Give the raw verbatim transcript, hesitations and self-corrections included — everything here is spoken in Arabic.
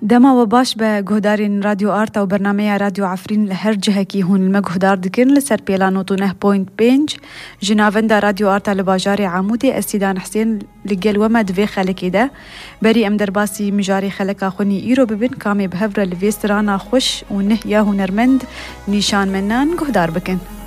دما وباش بجهدارين راديو آرتا وبرنامج راديو عفرين لهرجه كي هون المجهدار دكن لسر بيلانو تونه بوينت بينج جنافندا راديو آرتا لباجاري عمودي استيدان حسين لجل وما دفي خلق ده بري ام درباسي مجاري خلق اخوني ايرو ببن كامي بهفر الفيسترانا خوش ونه يا هنرمند نيشان منان جهدار بكن.